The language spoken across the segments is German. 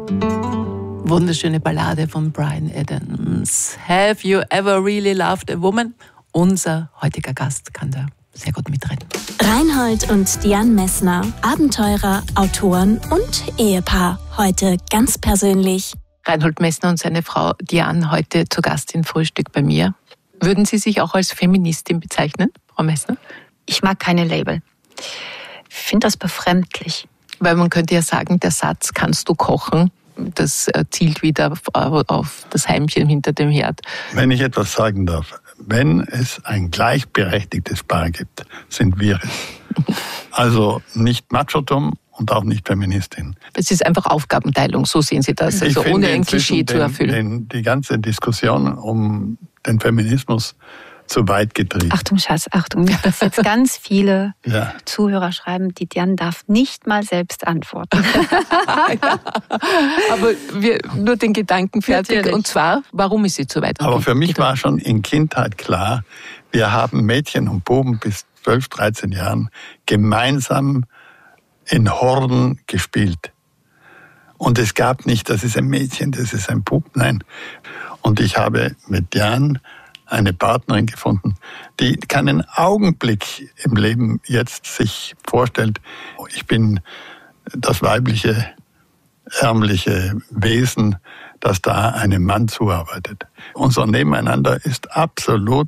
Wunderschöne Ballade von Bryan Adams. Have you ever really loved a woman? Unser heutiger Gast kann da sehr gut mitreden. Reinhold und Diane Messner, Abenteurer, Autoren und Ehepaar. Heute ganz persönlich. Reinhold Messner und seine Frau Diane heute zu Gast in Frühstück bei mir. Würden Sie sich auch als Feministin bezeichnen, Frau Messner? Ich mag keine Label. Ich finde das befremdlich. Weil man könnte ja sagen, der Satz, kannst du kochen, das zielt wieder auf das Heimchen hinter dem Herd. Wenn ich etwas sagen darf, wenn es ein gleichberechtigtes Paar gibt, sind wir es. Also nicht Machotum und auch nicht Feministin. Es ist einfach Aufgabenteilung, so sehen Sie das, also ohne ein Klischee zu erfüllen. Die ganze Diskussion um den Feminismus zu weit getrieben. Achtung, Schatz, Achtung, dass jetzt ganz viele Zuhörer schreiben, die Diane darf nicht mal selbst antworten. Ja. Aber nur den Gedanken fertig. Natürlich. Und zwar, warum ist sie zu weit? Aber für mich war schon in Kindheit klar, wir haben Mädchen und Buben bis 12, 13 Jahren gemeinsam in Horden gespielt. Und es gab nicht, das ist ein Mädchen, das ist ein Bub, nein. Und ich habe mit Diane eine Partnerin gefunden, die keinen Augenblick im Leben jetzt sich vorstellt, ich bin das weibliche, ärmliche Wesen, das da einem Mann zuarbeitet. Unser Nebeneinander ist absolut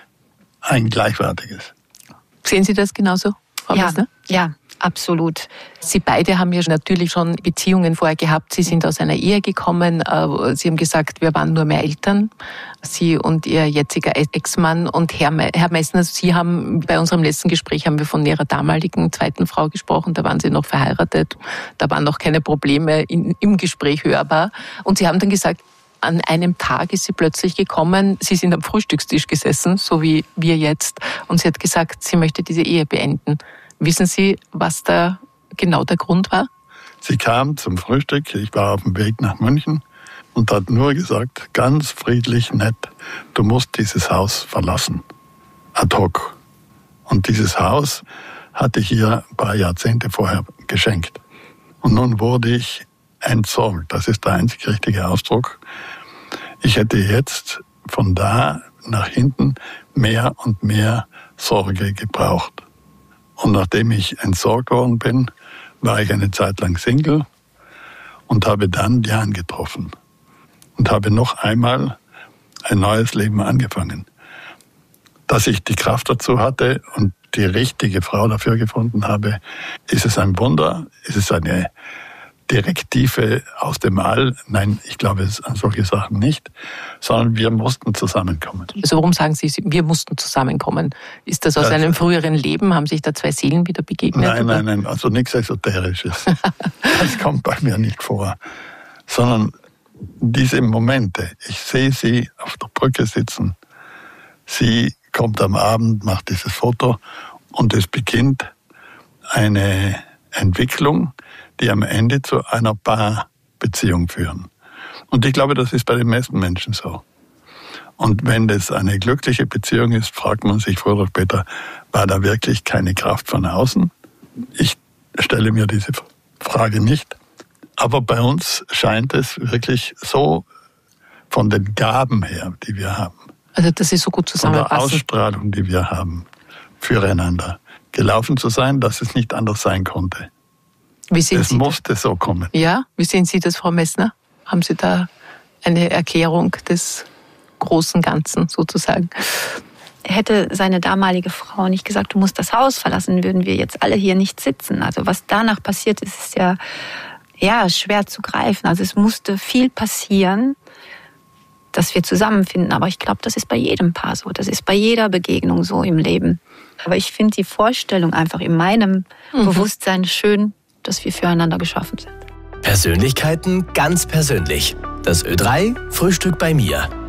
ein gleichwertiges. Sehen Sie das genauso, Frau Messner? Ja, absolut. Sie beide haben ja natürlich schon Beziehungen vorher gehabt. Sie sind aus einer Ehe gekommen. Sie haben gesagt, wir waren nur mehr Eltern. Sie und Ihr jetziger Ex-Mann. Und Herr Messner, Sie haben bei unserem letzten Gespräch haben wir von Ihrer damaligen zweiten Frau gesprochen. Da waren Sie noch verheiratet. Da waren noch keine Probleme im Gespräch hörbar. Und Sie haben dann gesagt, an einem Tag ist sie plötzlich gekommen, Sie sind am Frühstückstisch gesessen, so wie wir jetzt. Und sie hat gesagt, sie möchte diese Ehe beenden. Wissen Sie, was da genau der Grund war? Sie kam zum Frühstück, ich war auf dem Weg nach München und hat nur gesagt, ganz friedlich, nett, du musst dieses Haus verlassen. Ad hoc. Und dieses Haus hatte ich ihr ein paar Jahrzehnte vorher geschenkt. Und nun wurde ich entsorgt. Das ist der einzig richtige Ausdruck. Ich hätte jetzt von da nach hinten mehr und mehr Sorge gebraucht. Und nachdem ich entsorgt worden bin, war ich eine Zeit lang Single und habe dann Diane getroffen. Und habe noch einmal ein neues Leben angefangen. Dass ich die Kraft dazu hatte und die richtige Frau dafür gefunden habe, ist es ein Wunder, ist es eine Direktive aus dem All. Nein, ich glaube an solche Sachen nicht, sondern wir mussten zusammenkommen. Also warum sagen Sie, wir mussten zusammenkommen? Ist das aus einem früheren Leben? Haben sich da zwei Seelen wieder begegnet? Nein, also nichts Esoterisches. Das kommt bei mir nicht vor. Sondern diese Momente, ich sehe sie auf der Brücke sitzen, sie kommt am Abend, macht dieses Foto und es beginnt eine Entwicklung, die am Ende zu einer Paarbeziehung führen. Und ich glaube, das ist bei den meisten Menschen so. Und wenn das eine glückliche Beziehung ist, fragt man sich früher oder später, war da wirklich keine Kraft von außen? Ich stelle mir diese Frage nicht. Aber bei uns scheint es wirklich so von den Gaben her, die wir haben. Also dass Sie so gut zusammenpassen. Von der Ausstrahlung, die wir haben, füreinander gelaufen zu sein, dass es nicht anders sein konnte. Es musste so kommen. Ja, wie sehen Sie das, Frau Messner? Haben Sie da eine Erklärung des großen Ganzen sozusagen? Hätte seine damalige Frau nicht gesagt, du musst das Haus verlassen, würden wir jetzt alle hier nicht sitzen. Also was danach passiert ist, ist ja schwer zu greifen. Also es musste viel passieren, dass wir zusammenfinden. Aber ich glaube, das ist bei jedem Paar so. Das ist bei jeder Begegnung so im Leben. Aber ich finde die Vorstellung einfach in meinem Bewusstsein schön, dass wir füreinander geschaffen sind. Persönlichkeiten ganz persönlich. Das Ö3 Frühstück bei mir.